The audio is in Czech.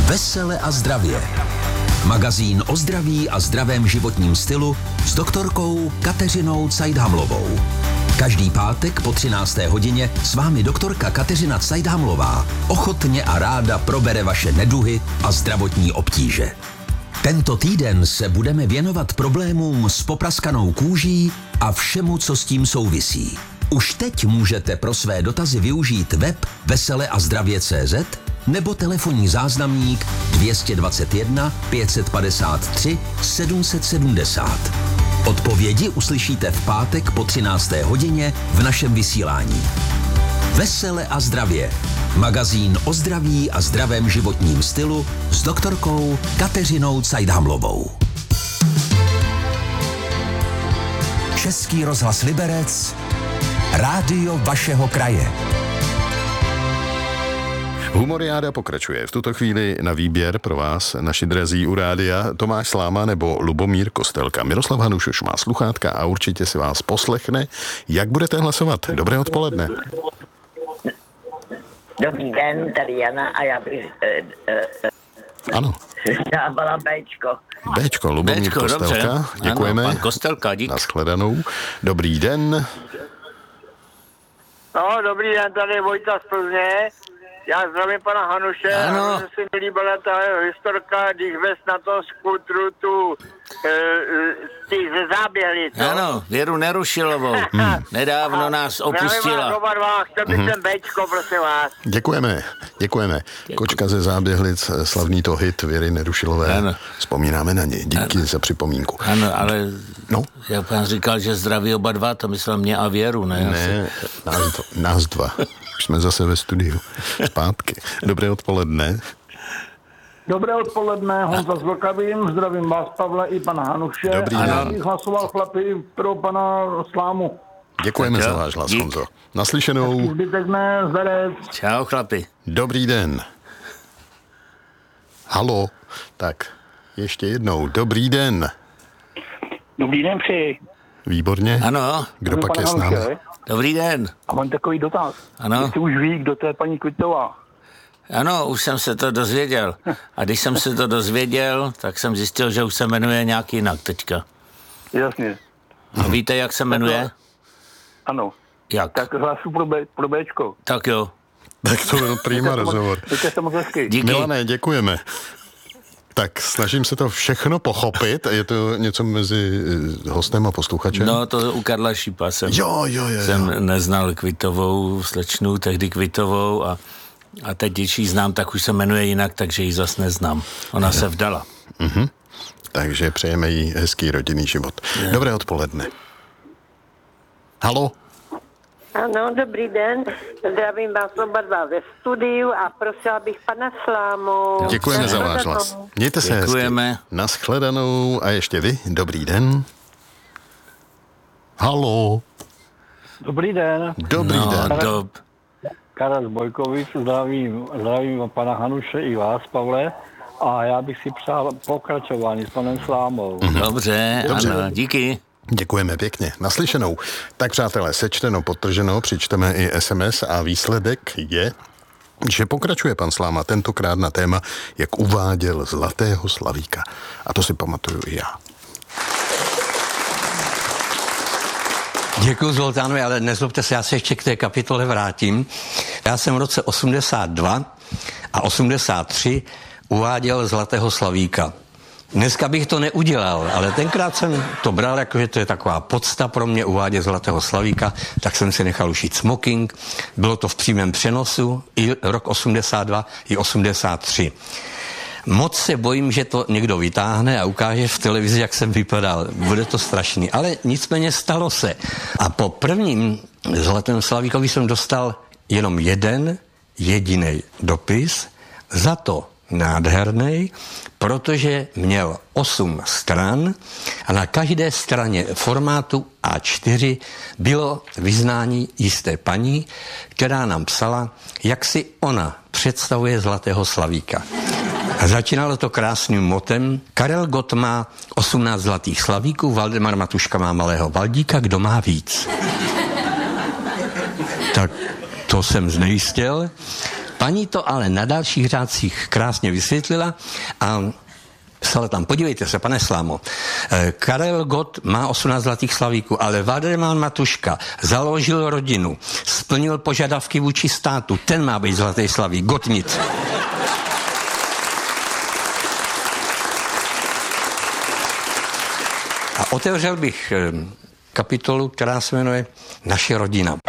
Vesele a zdravě. Magazín o zdraví a zdravém životním stylu s doktorkou Kateřinou Cajdhamlovou. Každý pátek po 13. hodině s vámi doktorka Kateřina Cajdhamlová ochotně a ráda probere vaše neduhy a zdravotní obtíže. Tento týden se budeme věnovat problémům s popraskanou kůží a všemu, co s tím souvisí. Už teď můžete pro své dotazy využít web veseleazdravě.cz nebo telefonní záznamník 221 553 770. Odpovědi uslyšíte v pátek po 13. hodině v našem vysílání. Vesele a zdravě. Magazín o zdraví a zdravém životním stylu s doktorkou Kateřinou Cajdhamlovou. Český rozhlas Liberec, rádio vašeho kraje. Humoriáda pokračuje. V tuto chvíli na výběr pro vás, naši drazí u rádia, Tomáš Sláma nebo Lubomír Kostelka. Miroslav Hanuš už má sluchátka a určitě si vás poslechne. Jak budete hlasovat? Dobré odpoledne. Dobrý den, tady Jana a já bych Ano. dávala Bčko. Bčko, Lubomír Kostelka. Dobře. Děkujeme. Ano, pan Kostelka, dík. Naschledanou. Dobrý den. No, dobrý den, tady je Vojta z Plzně. Já zdravím pana Hanuše. Ano. A se mi líbila ta historka, když ves na tom skutru tu ze záběhlic. Ano, Věru Nerušilovou. Nedávno nás opustila. Zdravím vás oba dva, chtěl bych ten Bčko, prosím vás. Děkujeme. Kočka ze Záběhlic, slavný to hit Věry Nerušilové. Ano. Vzpomínáme na ně. Díky za připomínku. Ano, ale No. jak pan říkal, že zdraví oba dva, to myslel mě a Věru, ne? Ne, nás dva. Už jsme zase ve studiu. Zpátky. Dobré odpoledne. Dobré odpoledne, Honza z Vlkavým, zdravím vás, Pavle, i pana Hanuše. Dobrý a den. já bych hlasoval, chlapi, pro pana Slámu. Děkujeme Tak jo, za váš hlas, dík. Honzo. Naslyšenou. Zbytek ne, zdarec. Čau, chlapi. Dobrý den. Halo. Tak, ještě jednou. Dobrý den. Dobrý den, přeji. Výborně. Ano, Kdo pak je s námi? dobrý den. A mám takový dotaz. Ano. Jestli už ví, kdo to je paní Kvitová. Ano, už jsem se to dozvěděl. A když jsem se to dozvěděl, tak jsem zjistil, že už se jmenuje nějak jinak teďka. Jasně. A víte, jak se jmenuje? Ano. Jak? Tak hlasu pro Bčko. Tak jo. Tak to byl prima rozhovor. Děkujte se moc hezky. Díky. Milané, děkujeme. Tak snažím se to všechno pochopit. Je to něco mezi hostem a posluchačem? No, to u Karla Šípa jsem. Jo. Jsem neznal Kvitovou, slečnu, tehdy Kvitovou a teď, když ji znám, tak už se jmenuje jinak, takže ji zas neznám. Ona se vdala. Takže přejeme jí hezký rodinný život. Dobré odpoledne. Halo? Ano, dobrý den, zdravím vás oba dva ve studiu a prosila bych pana Slámu. Děkujeme za váš hlas. Mějte se Děkujeme. hezky. Naschledanou. A ještě vy. Dobrý den. Halo? Dobrý den. Dobrý den. Karel z Bojkovic, zdravím pana Hanuše i vás, Pavle. A já bych si přál pokračování s panem Slámou. Dobře, ano, díky. Děkujeme pěkně. Naslyšenou. Tak přátelé, sečteno, podtrženo, přičteme i SMS a výsledek je, že pokračuje pan Sláma tentokrát na téma, jak uváděl Zlatého Slavíka. A to si pamatuju i já. Děkuji, Zoltánovi, ale nezlobte se, já se ještě k té kapitole vrátím. Já jsem v roce 82 a 83 uváděl Zlatého Slavíka. Dneska bych to neudělal, ale tenkrát jsem to bral, jako že to je taková podsta pro mě uvádět Zlatého Slavíka, tak jsem si nechal ušít smoking. Bylo to v přímém přenosu, i rok 82, i 83. Moc se bojím, že to někdo vytáhne a ukáže v televizi, jak jsem vypadal. Bude to strašný, ale nicméně stalo se. A po prvním Zlatém Slavíkovi jsem dostal jenom jeden jediný dopis, za to nádherný, protože měl 8 stran a na každé straně formátu A4 bylo vyznání jisté paní, která nám psala, jak si ona představuje Zlatého Slavíka. A začínalo to krásným motem. Karel Gott má 18 zlatých slavíků, Valdemar Matuška má malého Valdíka, kdo má víc? Tak to jsem znejistěl. Paní to ale na dalších řádcích krásně vysvětlila a psala tam, podívejte se, pane Slámo, Karel Gott má 18 zlatých slavíků, ale Valdemar Matuška založil rodinu, splnil požadavky vůči státu, ten má být zlatý slavík, Gott nic. A otevřel bych kapitolu, která se jmenuje Naše rodina.